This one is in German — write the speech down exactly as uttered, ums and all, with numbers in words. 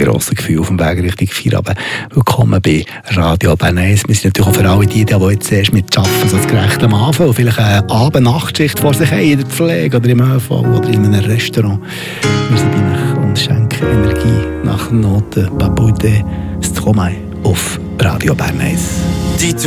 grossen Gefühl auf dem Weg Richtung Feierabend. Willkommen bei Radio Bern eins. Wir sind natürlich auch für alle die, die jetzt erst mit Arbeiten so gerecht am Anfang und vielleicht eine Abend-Nachtschicht vor sich haben, in der Pflege oder im Ö V oder in einem Restaurant. Wir sind bei euch und schenken Energie nach Noten Baboude Stromae auf Radio Bern eins.